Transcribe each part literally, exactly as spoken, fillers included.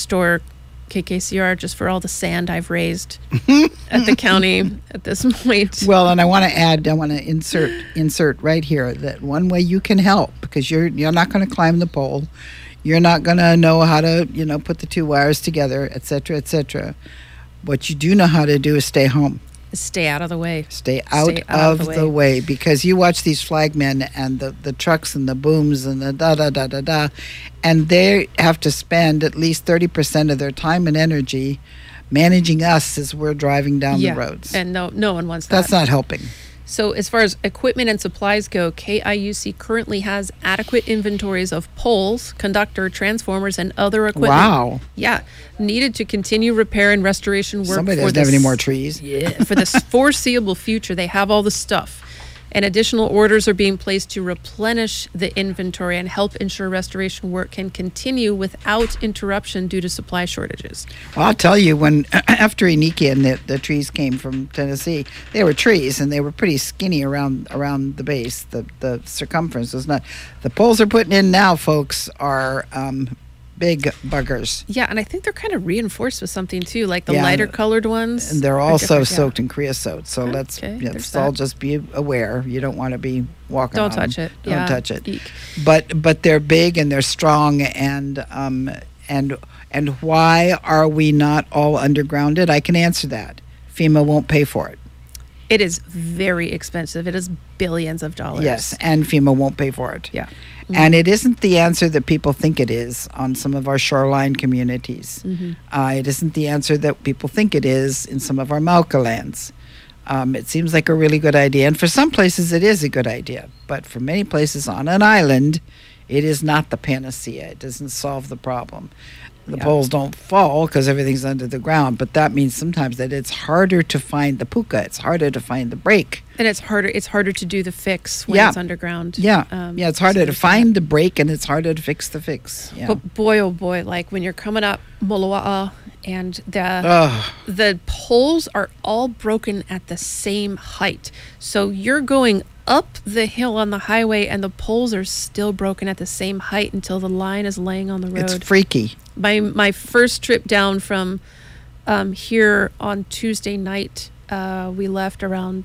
restore K K C R just for all the sand I've raised at the county at this point. Well, and I want to add, I want to insert insert right here that one way you can help, because you're you're not going to climb the pole, you're not going to know how to, you know, put the two wires together, et cetera, et cetera. What you do know how to do is stay home. Stay out of the way. Stay out, Stay out of, of the, the way. way, because you watch these flagmen and the, the trucks and the booms and the da da da da da, and they have to spend at least thirty percent of their time and energy managing us as we're driving down yeah. the roads. And no, no one wants that. That's not helping. So as far as equipment and supplies go, K I U C currently has adequate inventories of poles, conductor, transformers, and other equipment. Wow. Yeah. Needed to continue repair and restoration work. Somebody for doesn't have any more trees. Yeah. For the foreseeable future, they have all the stuff. And additional orders are being placed to replenish the inventory and help ensure restoration work can continue without interruption due to supply shortages. Well, I'll tell you, when after Iniki and the, the trees came from Tennessee, they were trees and they were pretty skinny around around the base. The the circumference was not. The poles they're putting in now, folks, are um, big buggers. Yeah, and I think they're kind of reinforced with something too, like the yeah, lighter colored ones. And they're also yeah. soaked in creosote. So okay, let's let's all just be aware. You don't want to be walking. Don't on touch them. it. Don't yeah. touch it. Eek. But but they're big and they're strong, and um and and why are we not all undergrounded? I can answer that. FEMA won't pay for it. It is very expensive. It is billions of dollars. Yes, and FEMA won't pay for it. Yeah. Mm-hmm. And it isn't the answer that people think it is on some of our shoreline communities. Mm-hmm. Uh, it isn't the answer that people think it is in some of our Mauka lands. Um, it seems like a really good idea. And for some places, it is a good idea. But for many places on an island, it is not the panacea. It doesn't solve the problem. The yeah. poles don't fall because everything's under the ground, but that means sometimes that it's harder to find the puka. It's harder to find the break. And it's harder It's harder to do the fix when yeah. it's underground. Yeah, um, yeah. It's harder so to find the break, and it's harder to fix the fix. Yeah. But boy, oh boy, like when you're coming up Moloa'a and the Ugh. the poles are all broken at the same height. So you're going up the hill on the highway and the poles are still broken at the same height until the line is laying on the road. It's freaky. My my first trip down from um, here on Tuesday night, uh, we left around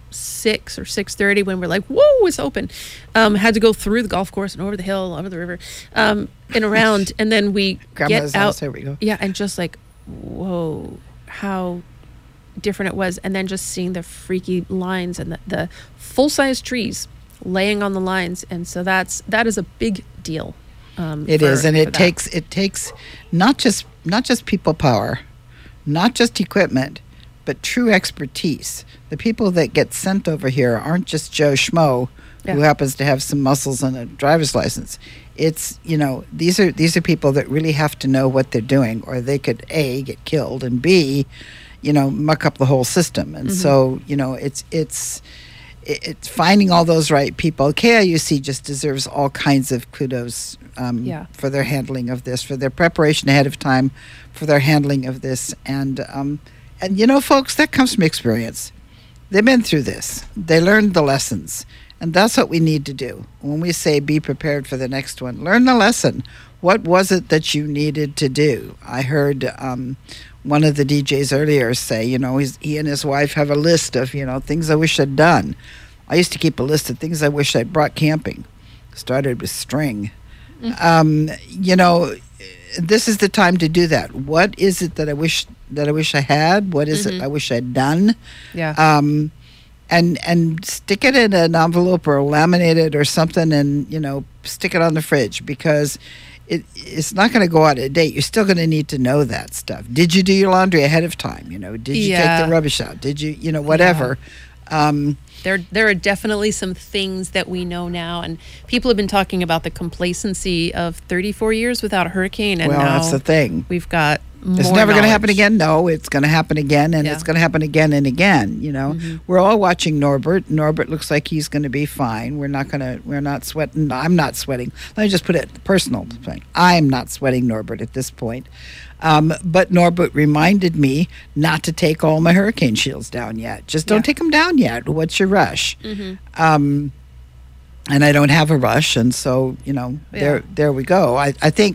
six or six thirty when we're like, whoa, it's open. Um, had to go through the golf course and over the hill, over the river, um, and around, and then we Grandma's get out. house, there we go. Yeah, and just like, whoa, how different it was, and then just seeing the freaky lines and the, the full-size trees laying on the lines, and so that's that is a big deal. Um, It for, is, and for it that. takes it takes not just not just people power, not just equipment, but true expertise. The people that get sent over here aren't just Joe Schmo Yeah. who happens to have some muscles and a driver's license. It's, you know, these are these are people that really have to know what they're doing, or they could A, get killed, and B, you know, muck up the whole system. And Mm-hmm. so, you know, it's it's it's finding all those right people. K I U C just deserves all kinds of kudos um, Yeah. for their handling of this, for their preparation ahead of time, for their handling of this. And, um, and you know, folks, that comes from experience. They've been through this. They learned the lessons. And that's what we need to do. When we say be prepared for the next one, learn the lesson. What was it that you needed to do? I heard um, one of the D Js earlier say, you know, he's, he and his wife have a list of, you know, things I wish I'd done. I used to keep a list of things I wish I'd brought camping. Started with string. Mm-hmm. Um, you know, this is the time to do that. What is it that I wish that I wish I had? What is Mm-hmm. it I wish I'd done? Yeah. Um, and and stick it in an envelope or laminate it or something, and you know, stick it on the fridge, because it it's not going to go out of date. You're still going to need to know that stuff. Did you do your laundry ahead of time? You know, did you Yeah. take the rubbish out? Did you, you know, whatever. Um, There, there are definitely some things that we know now, and people have been talking about the complacency of thirty-four years without a hurricane, and well, now that's the thing. we've got more It's never going to happen knowledge. again. No, it's going to happen again, and Yeah. it's going to happen again and again. You know, Mhm. we're all watching Norbert. Norbert looks like he's going to be fine. We're not going to. We're not sweating. I'm not sweating. Let me just put it personal thing. I'm not sweating Norbert at this point. Um, but Norbert reminded me not to take all my hurricane shields down yet. Just don't Yeah. take them down yet. What's your rush? Mhm. Um, and I don't have a rush, and so you know, Yeah. there there we go. I, I think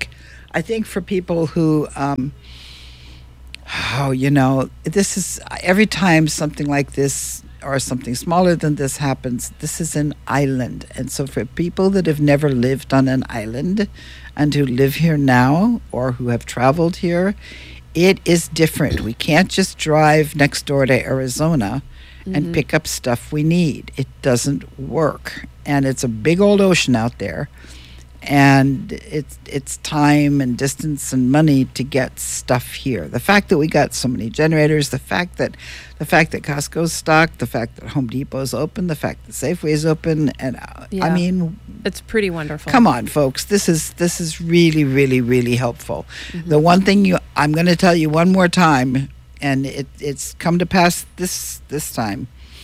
I think for people who, um, oh, you know, this is every time something like this or something smaller than this happens, this is an island. And so for people that have never lived on an island and who live here now or who have traveled here, it is different. We can't just drive next door to Arizona mm-hmm. and pick up stuff we need. It doesn't work. And it's a big old ocean out there. And it's it's time and distance and money to get stuff here. The fact that we got so many generators, the fact that the fact that Costco's stocked, the fact that Home Depot's open, the fact that Safeway is open, and uh, yeah. I mean, it's pretty wonderful. Come on, folks, this is this is really, really, really helpful. Mm-hmm. The one thing you I'm going to tell you one more time, and it it's come to pass this this time.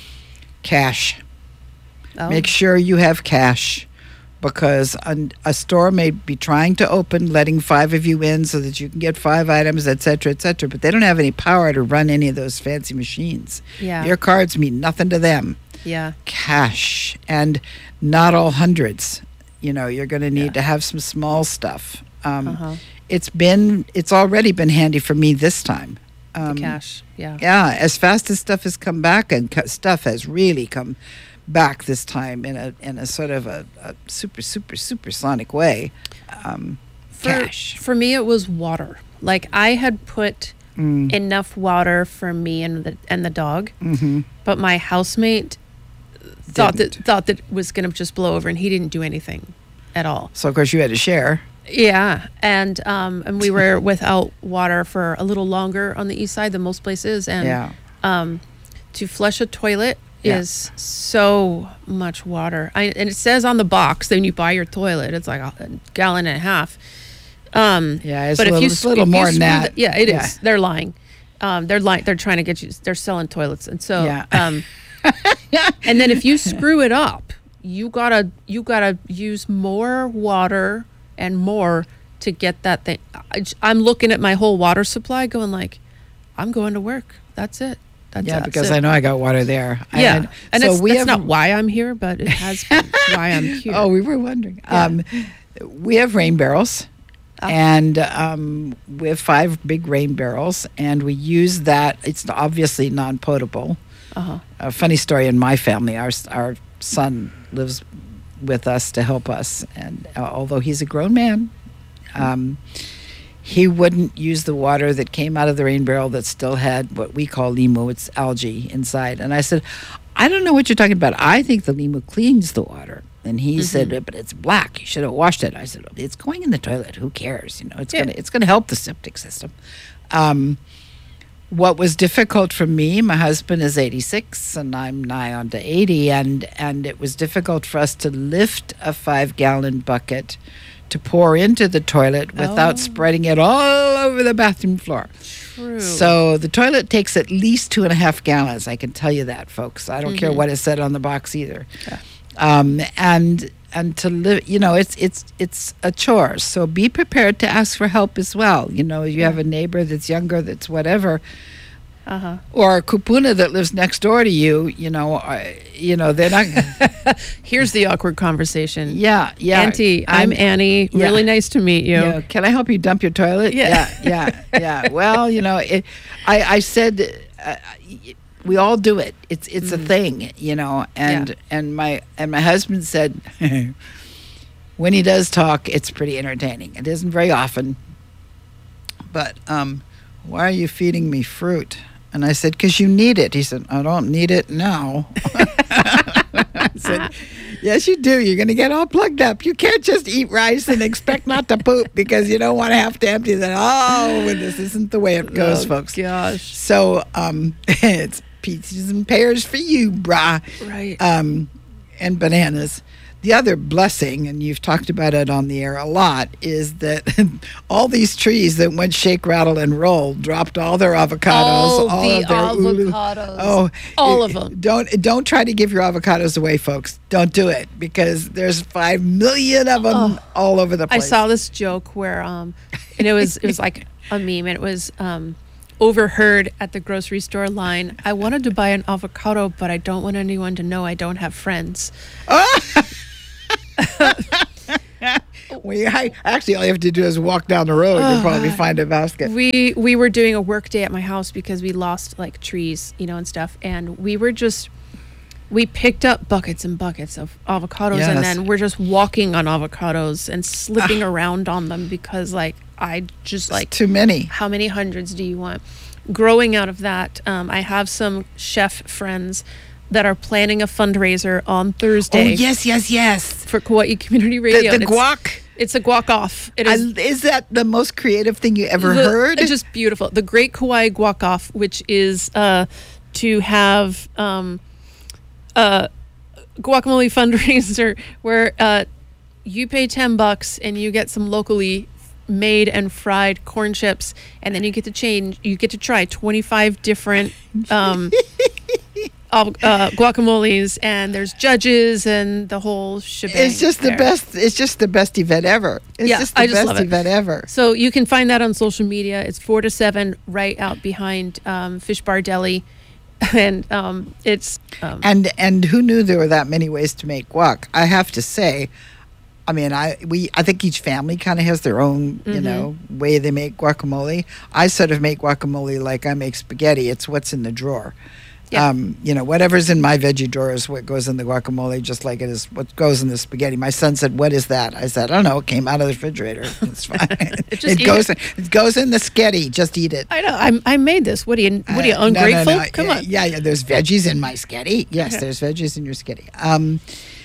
Cash. Oh. Make sure you have cash. Because a, a store may be trying to open, letting five of you in so that you can get five items, et cetera, et cetera. But they don't have any power to run any of those fancy machines. Yeah. Your cards mean nothing to them. Yeah. Cash. And not all hundreds. You know, you're going to need Yeah. to have some small stuff. Um, Uh-huh. It's been, it's already been handy for me this time. Um, The cash. Yeah. Yeah. As fast as stuff has come back, and co- stuff has really come back this time in a in a sort of a, a super super supersonic way. Um, For, cash. for me, it was water. Like I had put Mm. enough water for me and the and the dog, Mm-hmm. but my housemate thought that Didn't. thought that it was going to just blow over, and he didn't do anything at all. So of course you had to share. Yeah, and um, and we were without water for a little longer on the east side than most places, and Yeah. um, to flush a toilet Yeah. is so much water. I, and it says on the box that when you buy your toilet, it's like a, a gallon and a half. Um, Yeah, it's but a if little, you it's sc- a little if you more than screw that. the- yeah, it is. Yeah. They're lying. Um, they're lying. They're trying to get you. They're selling toilets, and so. Yeah. Um, and then if you screw it up, you gotta you gotta use more water and more to get that thing. I, j- I'm looking at my whole water supply, going like, I'm going to work. That's it. That's Yeah, that's because it. I know I got water there. I Yeah, had- and so it's, we that's have, not why I'm here, but it has been why I'm here. Oh, we were wondering. Yeah. Um, we have rain barrels. Ah. And um, we have five big rain barrels, and we use that. It's obviously non-potable. Uh-huh. A funny story in my family. Our our son lives with us to help us, and uh, although he's a grown man, um, he wouldn't use the water that came out of the rain barrel that still had what we call limu. It's algae inside. And I said, I don't know what you're talking about. I think the limu cleans the water. And he Mhm. said, but it's black. You should have washed it. I said, it's going in the toilet. Who cares? You know, it's Yeah. gonna it's gonna help the septic system. Um, what was difficult for me, my husband is eighty-six and I'm nigh on to eighty, and and it was difficult for us to lift a five gallon bucket to pour into the toilet without Oh. spreading it all over the bathroom floor. True. So the toilet takes at least two and a half gallons. I can tell you that, folks. I don't care Mhm. what it said on the box either. Yeah. Um, and and to live, you know, it's it's it's a chore. So be prepared to ask for help as well. You know, you have a neighbor that's younger, that's whatever, Uh-huh. or a kupuna that lives next door to you. You know, uh, you know they're not. Here's the awkward conversation. Yeah, yeah. Auntie, I'm, Annie. yeah. Really nice to meet you. Yeah, can I help you dump your toilet? Yeah. yeah, yeah. yeah. Well, you know, it, I I said uh, we all do it. It's it's a thing, you know. And Yeah. and my and my husband said when he does talk, it's pretty entertaining. It isn't very often, but um, why are you feeding me fruit? And I said, because you need it. He said, I don't need it now. I said, yes, you do. You're going to get all plugged up. You can't just eat rice and expect not to poop because you don't want to have to empty that. Oh, this isn't the way it goes, Oh, folks. Gosh. So um, it's peaches and pears for you, brah. Right. Um, and bananas. The other blessing, and you've talked about it on the air a lot, is that all these trees that went shake, rattle, and roll dropped all their avocados, All all the of their ulu- avocados. Oh, All it- of them. Don't don't try to give your avocados away, folks. Don't do it because there's five million of them Oh. all over the I place. saw this joke where um and it was it was like a meme, and it was um overheard at the grocery store line. I wanted to buy an avocado, but I don't want anyone to know I don't have friends. We I, actually all you have to do is walk down the road. You'll probably find a basket. We we were doing a work day at my house because we lost like trees, you know, and stuff, and we were just we picked up buckets and buckets of avocados, Yes. and then we're just walking on avocados and slipping around on them because like I just like Too many. how many hundreds do you want? Growing out of that, um, I have some chef friends that are planning a fundraiser on Oh Thursday yes, yes, yes. for Kauai Community The, Radio. the and it's- guac. It's a guac off. It I, is is that the most creative thing you ever the- heard? It's just beautiful. The Great Kauai Guac Off, which is uh, to have um, uh, guacamole fundraiser where uh, you pay ten bucks and you get some locally made and fried corn chips, and then you get to change. You get to try twenty-five different um, uh, guacamoles, and there's judges and the whole shebang. It's just the there. best. It's just the best event ever. It's Yeah, just the I just best love it. event ever. So you can find that on social media. It's four to seven, right out behind um, Fish Bar Deli, and um, it's um, And and who knew there were that many ways to make guac? I have to say, I mean, I we I think each family kind of has their own, you Mm-hmm. know, way they make guacamole. I sort of make guacamole like I make spaghetti. It's what's in the drawer. Yeah. Um, you know, whatever's in my veggie drawer is what goes in the guacamole, just like it is what goes in the spaghetti. My son said, "What is that?" I said, "I don't know. It came out of the refrigerator. It's fine. it Just eat goes. It goes in the sketty. Just eat it." I know I, I made this. What are you? What are you Uh, no, no, ungrateful? no. Come yeah, on. Yeah, yeah. There's veggies in my sketty. Yes, there's veggies in your sketty. Um,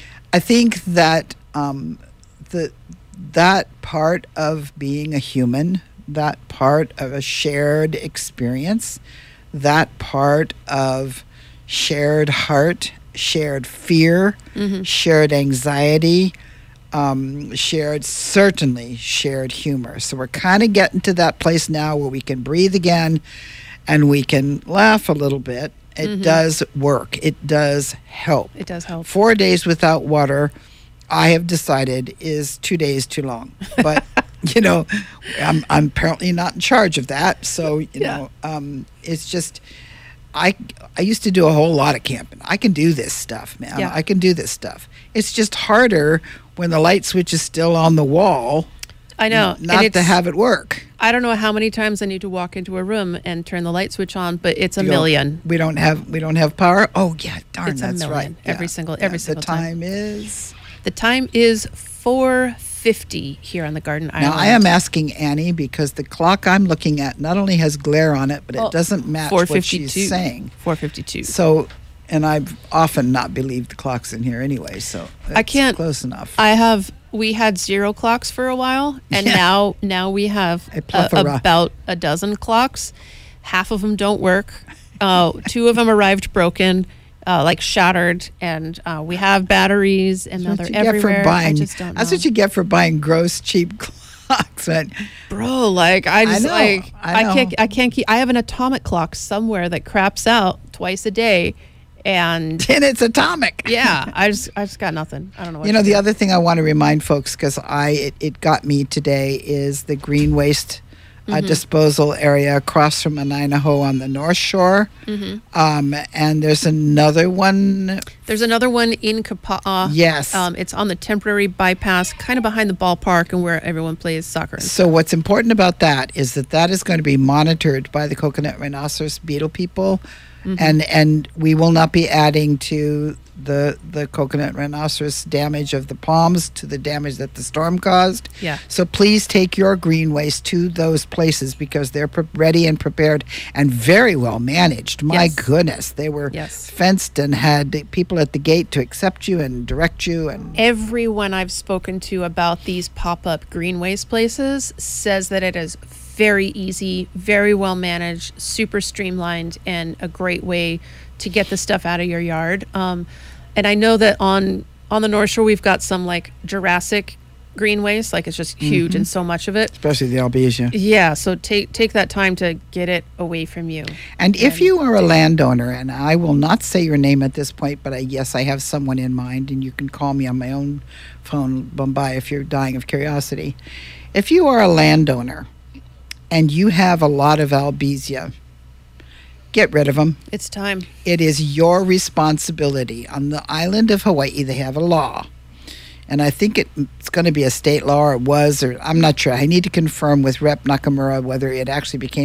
I think that um, the that part of being a human, that part of a shared experience, that part of shared heart, shared fear, Mm-hmm. shared anxiety, um, shared, certainly shared humor. So we're kind of getting to that place now where we can breathe again and we can laugh a little bit. It Mm-hmm. does work. It does help. It does help. Four days without water, I have decided, is two days too long. But, you know, I'm, I'm apparently not in charge of that. So, you Yeah. know, um, it's just, I, I used to do a whole lot of camping. I can do this stuff, man. Yeah. I can do this stuff. It's just harder when the light switch is still on the wall. I know. Not and to it's- have it work. I don't know how many times I need to walk into a room and turn the light switch on, but it's a You know, million. We don't have we don't have power. Oh yeah, darn, It's a that's million. right. Every Yeah. single- Yeah, every single the time. time is. The time is four fifty here on the Garden Island. Now I am asking Annie because the clock I'm looking at not only has glare on it, but it Oh, doesn't match what four fifty-two. she's saying. four fifty-two. So, and I've often not believed the clocks in here anyway. So I it's can't- close enough. I have. We had zero clocks for a while, and Yeah. now now we have A a- plethora. about a dozen clocks. Half of them don't work. Uh, two of them arrived broken, uh, like shattered, and uh, we have batteries, and now That's they're what you get everywhere. for buying. I just don't know. That's what you get for buying gross cheap clocks. Right? Bro, like I just know, like I I, can't know. I can't keep. I have an atomic clock somewhere that craps out twice a day, and And it's atomic. yeah, I just I just got nothing. I don't know. What You know, to the do. other thing I want to remind folks, because I it, it got me today, is the green waste uh, Mm-hmm. disposal area across from Anainaho on the North Shore. Mm-hmm. Um, and there's another one. There's another one in Kapa'a. Yes. Um, it's on the temporary bypass, kind of behind the ballpark and where everyone plays soccer. and So what's important about that is that that is going to be monitored by the coconut rhinoceros beetle people, Mm-hmm. and and we will not be adding to the the coconut rhinoceros damage of the palms to the damage that the storm caused. Yeah. So please take your green waste to those places because they're pre- ready and prepared and very well managed. My Yes. goodness, they were Yes. fenced and had the people at the gate to accept you and direct you and. Everyone I've spoken to about these pop-up green waste places says that it is very easy, very well managed, super streamlined, and a great way to get the stuff out of your yard. Um, and I know that on on the North Shore we've got some like Jurassic green waste, like it's just huge and so much of it. Especially the albesia. Yeah, so take take that time to get it away from you. And if you are a landowner, and I will not say your name at this point, but I, yes, I have someone in mind, and you can call me on my own phone, Bombay, if you're dying of curiosity. If you are a landowner and you have a lot of albesia, get rid of them. It's time. It is your responsibility. On the island of Hawaii, they have a law. And I think it, it's going to be a state law, or it was, or I'm not sure. I need to confirm with Rep Nakamura whether it actually became